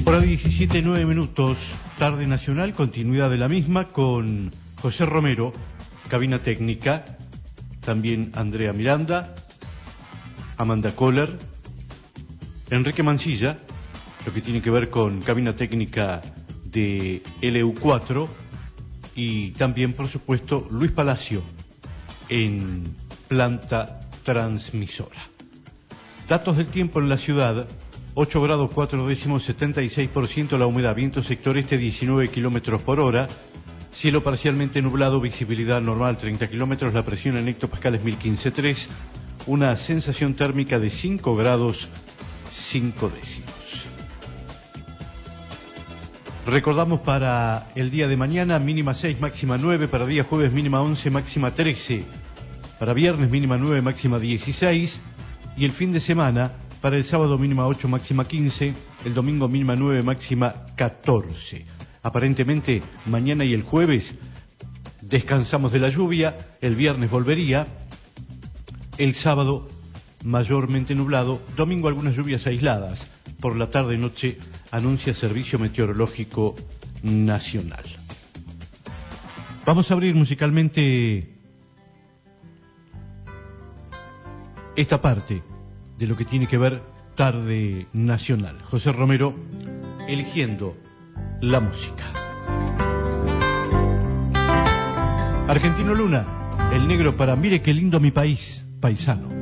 Hora 17, 9 minutos, tarde nacional, continuidad de la misma con José Romero, cabina técnica, también Andrea Miranda, Amanda Kohler, Enrique Mancilla, lo que tiene que ver con cabina técnica de LU4 y también, por supuesto, Luis Palacio en planta transmisora. Datos del tiempo en la ciudad: 8 grados 4 décimos, 76% la humedad, viento sector este 19 kilómetros por hora, cielo parcialmente nublado, visibilidad normal 30 kilómetros, la presión en hectopascales 1015.3, una sensación térmica de 5 grados 5 décimos. Recordamos para el día de mañana, mínima 6, máxima 9, para día jueves mínima 11, máxima 13, para viernes mínima 9, máxima 16, y el fin de semana, para el sábado mínima 8, máxima 15, el domingo mínima 9, máxima 14. Aparentemente mañana y el jueves descansamos de la lluvia, el viernes volvería, el sábado mayormente nublado, domingo algunas lluvias aisladas, por la tarde y noche anuncia Servicio Meteorológico Nacional. Vamos a abrir musicalmente esta parte de lo que tiene que ver tarde nacional. José Romero eligiendo la música. Argentino Luna, el negro para Mire qué lindo mi país, paisano.